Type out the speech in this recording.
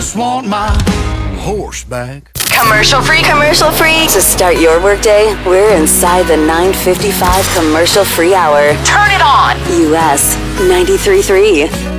Just want my horse back. Commercial free, commercial free. To start your workday, we're inside the 9:55 commercial free hour. Turn it on. US 93.3.